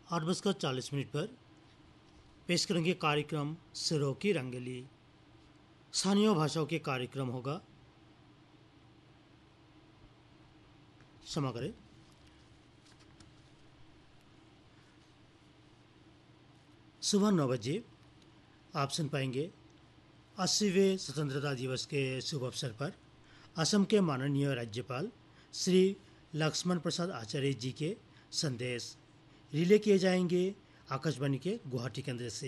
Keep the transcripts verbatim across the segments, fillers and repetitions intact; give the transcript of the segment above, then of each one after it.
आठ बजकर चालीस मिनट पर पेश करेंगे कार्यक्रम सिरों की रंगली। स्थानीय भाषाओं के कार्यक्रम होगा। क्षमा करें। सुबह नौ बजे आप सुन पाएंगे अस्सीवें स्वतंत्रता दिवस के शुभ अवसर पर असम के माननीय राज्यपाल श्री लक्ष्मण प्रसाद आचार्य जी के संदेश रिले किए जाएंगे आकाशवाणी के गुवाहाटी केंद्र से।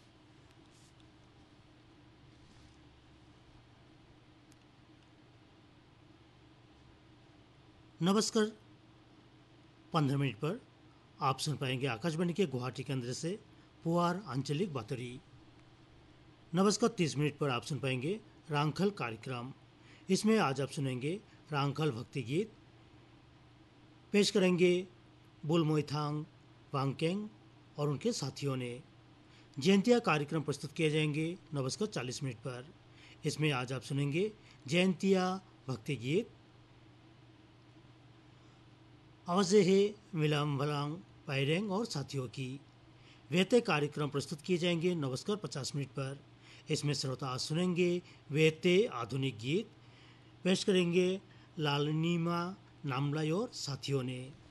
नमस्कार पंद्रह मिनट पर आप सुन पाएंगे आकाशवाणी के गुवाहाटी केंद्र से पुआर आंचलिक बातरी। नमस्कार तीस मिनट पर आप सुन पाएंगे रांखल कार्यक्रम। इसमें आज आप सुनेंगे रांखल भक्ति गीत। पेश करेंगे बुलमोइथांग वांगकेंग और उनके साथियों ने। जयंतिया कार्यक्रम प्रस्तुत किए जाएंगे नमस्कार चालीस मिनट पर। इसमें आज आप सुनेंगे जयंतिया भक्ति गीत। आवाज़ें है मिलाम भलांग पायरेंग और साथियों की। वेते कार्यक्रम प्रस्तुत किए जाएंगे नमस्कार पचास मिनट पर। इसमें श्रोता आज सुनेंगे वेते आधुनिक गीत। पेश करेंगे लालनीमा नामलाई और साथियों ने।